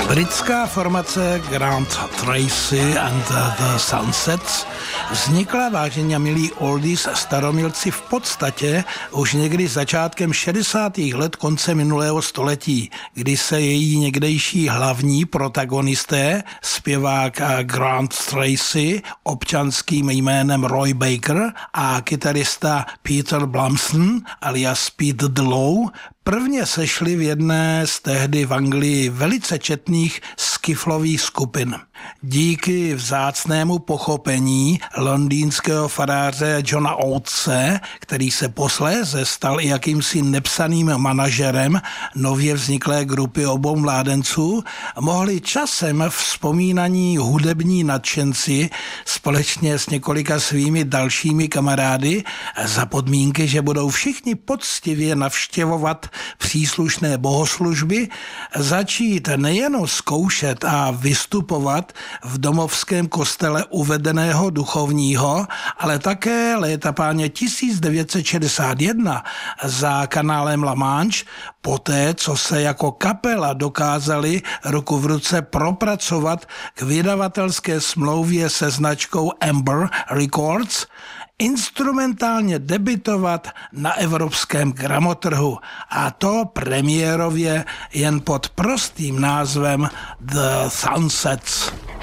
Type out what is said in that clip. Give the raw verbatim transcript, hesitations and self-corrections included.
Britská formace Grant Tracy and the Sunsets vznikla, vážení a milí oldies staromilci, v podstatě už někdy začátkem šedesátých let konce minulého století, kdy se její někdejší hlavní protagonisté, zpěvák Grant Tracy, občanským jménem Roy Baker, a kytarista Peter Blumson alias Pete DeLow, prvně sešli v jedné z tehdy v Anglii velice četných skiflových skupin. Díky vzácnému pochopení londýnského faráře Johna Oatese, který se posléze stal i jakýmsi nepsaným manažerem nově vzniklé grupy obou mládenců, mohli časem vzpomínaní hudební nadšenci společně s několika svými dalšími kamarády za podmínky, že budou všichni poctivě navštěvovat příslušné bohoslužby, začít nejen zkoušet a vystupovat v domovském kostele uvedeného duchovního, ale také léta páně tisíc devět set šedesát jedna za kanálem La Manche, poté, co se jako kapela dokázali ruku v ruce propracovat k vydavatelské smlouvě se značkou Amber Records, instrumentálně debutovat na evropském gramotrhu, a to premiérově jen pod prostým názvem The Sunsets.